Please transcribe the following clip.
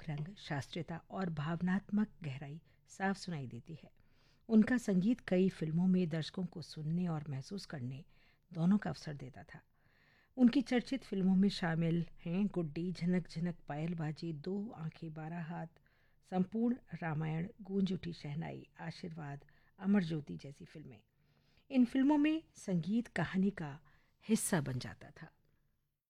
रंग, शास्त्रीयता और भावनात्मक गहराई साफ सुनाई देती है। उनका संगीत कई फिल्मों में दर्शकों को सुनने और महसूस करने दोनों का अवसर देता था। उनकी चर्चित फिल्मों में शामिल हैं गुड्डी, झनक झनक पायलबाजी, दो आंखें बारह हाथ, संपूर्ण रामायण, गूंज उठी शहनाई, आशीर्वाद, अमर ज्योति जैसी फिल्में। इन फिल्मों में संगीत कहानी का हिस्सा बन जाता था।